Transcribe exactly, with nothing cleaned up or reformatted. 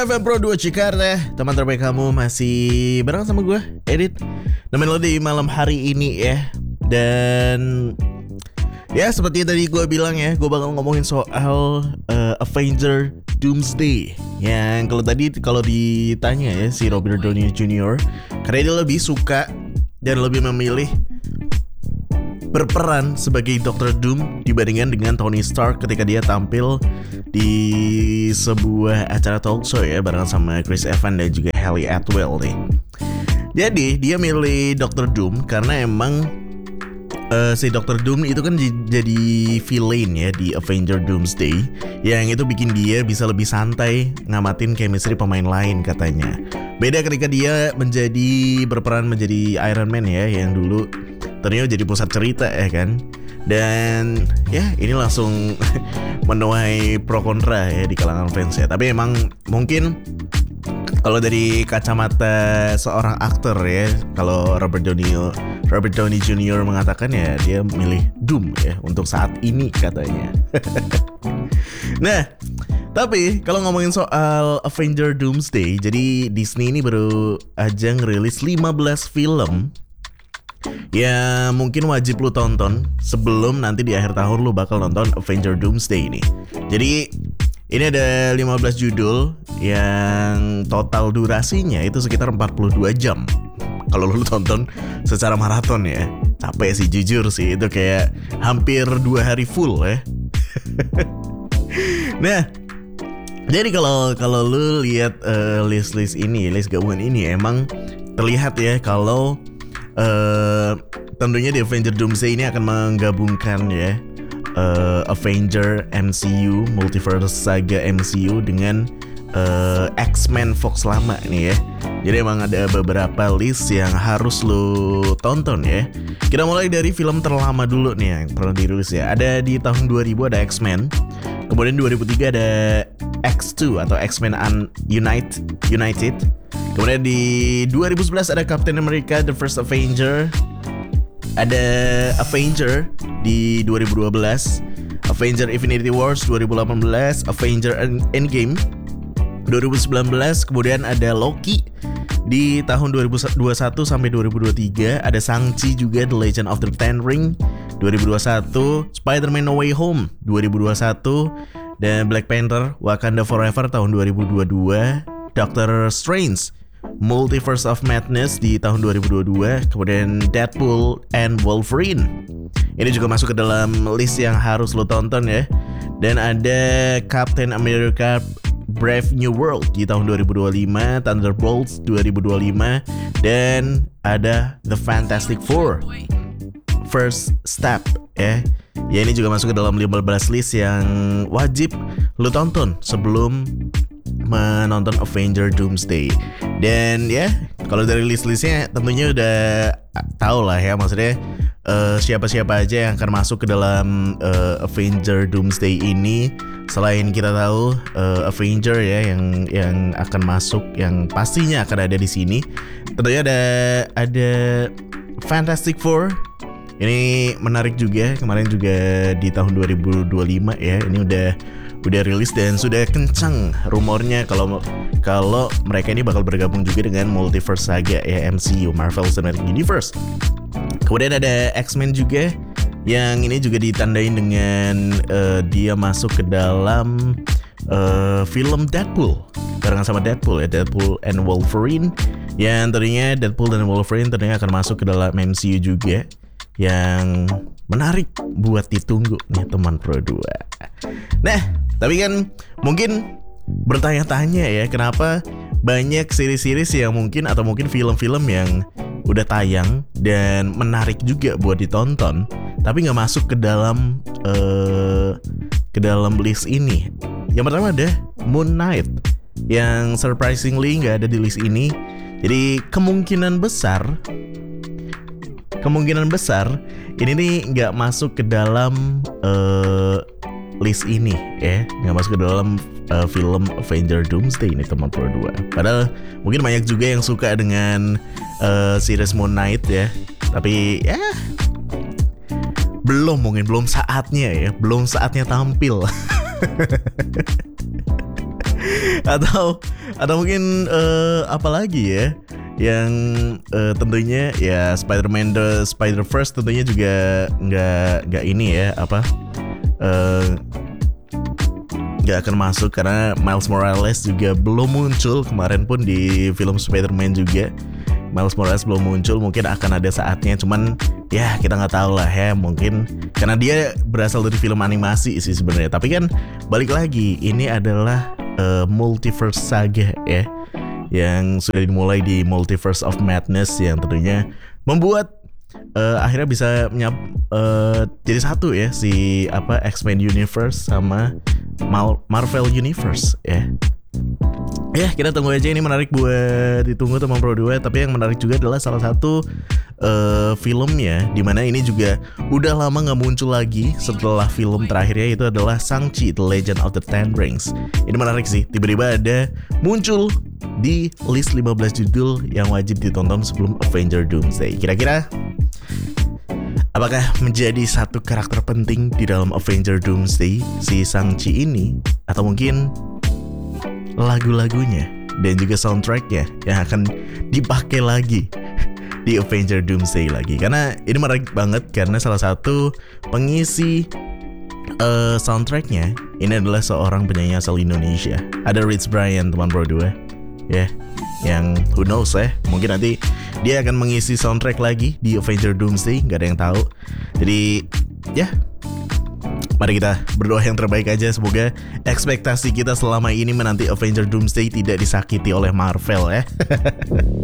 F M Pro dua Jakarta, teman terbaik kamu masih bareng sama gue, Edit. Nemenin lo di malam hari ini ya. Dan ya seperti tadi gue bilang ya, gue bakal ngomongin soal uh, Avenger Doomsday. Yang kalau tadi kalau ditanya ya si Robert Downey Junior, karena dia lebih suka dan lebih memilih berperan sebagai dokter Doom dibandingkan dengan Tony Stark ketika dia tampil di sebuah acara talk show ya bareng sama Chris Evans dan juga Hayley Atwell nih. Jadi dia milih dokter Doom karena emang uh, si dokter Doom itu kan j- jadi villain ya di Avenger Doomsday, yang itu bikin dia bisa lebih santai ngamatin chemistry pemain lain katanya. Beda ketika dia menjadi berperan menjadi Iron Man ya, yang dulu ternyata jadi pusat cerita ya kan. Dan ya ini langsung menuai pro kontra ya di kalangan fans ya. Tapi emang mungkin kalau dari kacamata seorang aktor ya, kalau Robert Downey Robert Downey Junior mengatakan ya dia milih Doom ya untuk saat ini katanya. Nah, tapi kalau ngomongin soal Avenger Doomsday, jadi Disney ini baru aja ngerilis lima belas film ya mungkin wajib lu tonton sebelum nanti di akhir tahun lu bakal nonton Avenger Doomsday ini. Jadi ini ada lima belas judul yang total durasinya itu sekitar empat puluh dua jam. Kalau lu tonton secara maraton ya. Capek sih jujur sih, itu kayak hampir dua hari full ya. Nah, jadi kalau kalau lu lihat uh, list-list ini, list gabungan ini emang terlihat ya kalau Uh, tentunya di Avenger Doomsday ini akan menggabungkan ya uh, Avenger M C U, Multiverse Saga M C U dengan uh, X-Men Fox lama nih ya. Jadi emang ada beberapa list yang harus lo tonton ya. Kita mulai dari film terlama dulu nih yang pernah dirilis ya. Ada di tahun dua ribu ada X-Men. Kemudian dua ribu tiga ada X dua atau X-Men United United. Kemudian di dua ribu sebelas ada Captain America The First Avenger. Ada Avenger di dua ribu dua belas, Avenger Infinity Wars dua ribu delapan belas, Avenger Endgame dua ribu sembilan belas. Kemudian ada Loki di tahun dua ribu dua puluh satu sampai dua ribu dua puluh tiga. Ada Shang-Chi juga The Legend of the Ten Ring dua ribu dua puluh satu, Spider-Man No Way Home dua ribu dua puluh satu, dan Black Panther Wakanda Forever tahun dua ribu dua puluh dua. Doctor Strange Multiverse of Madness di tahun dua ribu dua puluh dua. Kemudian Deadpool and Wolverine, ini juga masuk ke dalam list yang harus lo tonton ya. Dan ada Captain America Brave New World di tahun dua ribu dua puluh lima, Thunderbolts dua ribu dua puluh lima, dan ada The Fantastic Four First Step ya. Ya ini juga masuk ke dalam lima belas list yang wajib lo tonton sebelum menonton Avenger Doomsday. Dan ya kalau dari list-listnya tentunya udah tahu lah ya, maksudnya uh, siapa-siapa aja yang akan masuk ke dalam uh, Avenger Doomsday ini. Selain kita tahu uh, Avenger ya yang yang akan masuk, yang pastinya akan ada di sini. Tentunya ada ada Fantastic Four. Ini menarik juga, kemarin juga di tahun dua ribu dua puluh lima ya. Ini udah udah rilis dan sudah kencang rumornya kalau kalau mereka ini bakal bergabung juga dengan Multiverse Saga ya, M C U, Marvel Cinematic Universe. Kemudian ada X-Men juga yang ini juga ditandain dengan uh, dia masuk ke dalam uh, film Deadpool barengan sama Deadpool ya, Deadpool and Wolverine. Yang tadinya Deadpool dan Wolverine ternyata akan masuk ke dalam M C U juga, yang menarik buat ditunggu nih teman Pro dua. Nah, tapi kan mungkin bertanya-tanya ya, kenapa banyak series-series yang mungkin atau mungkin film-film yang udah tayang dan menarik juga buat ditonton, tapi nggak masuk ke dalam uh, ke dalam list ini. Yang pertama ada Moon Knight yang surprisingly nggak ada di list ini. Jadi kemungkinan besar kemungkinan besar ini nih nggak masuk ke dalam uh, list ini ya, nggak masuk ke dalam uh, film Avenger Doomsday ini teman Pro dua. Padahal mungkin banyak juga yang suka dengan uh, series Moon Knight ya, tapi ya belum, mungkin belum saatnya ya, belum saatnya tampil. atau atau mungkin uh, apa lagi ya yang uh, tentunya ya Spider-Man The Spider-Verse tentunya juga nggak nggak ini ya apa nggak uh, akan masuk karena Miles Morales juga belum muncul. Kemarin pun di film Spider-Man juga Miles Morales belum muncul, mungkin akan ada saatnya, cuman ya kita nggak tahu lah ya, mungkin karena dia berasal dari film animasi sih sebenarnya. Tapi kan balik lagi, ini adalah uh, multiverse saga ya, yang sudah dimulai di Multiverse of Madness, yang tentunya membuat uh, akhirnya bisa menyap, uh, jadi satu ya si apa X-Men Universe sama Mal- Marvel Universe ya. Ya kita tunggu aja, ini menarik buat ditunggu teman Pro dua. Tapi yang menarik juga adalah salah satu uh, filmnya, dimana ini juga udah lama gak muncul lagi setelah film terakhirnya, itu adalah Shang-Chi The Legend of the Ten Rings. Ini menarik sih, tiba-tiba ada muncul di list lima belas judul yang wajib ditonton sebelum Avenger Doomsday. Kira-kira apakah menjadi satu karakter penting di dalam Avenger Doomsday si Shang-Chi ini, atau mungkin lagu-lagunya dan juga soundtracknya yang akan dipakai lagi di Avenger Doomsday lagi? Karena ini menarik banget karena salah satu pengisi uh, soundtracknya ini adalah seorang penyanyi asal Indonesia. Ada Rich Brian teman Pro dua ya, yeah, yang who knows ya, mungkin nanti dia akan mengisi soundtrack lagi di Avenger Doomsday, nggak ada yang tahu. Jadi ya, mari kita berdoa yang terbaik aja. Semoga ekspektasi kita selama ini menanti Avenger Doomsday tidak disakiti oleh Marvel ya.